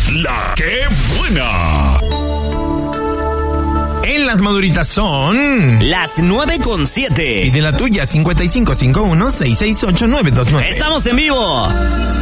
La que buena. En las maduritas son las 9:07. Y de la tuya, 5551-668-929. ¡Estamos en vivo!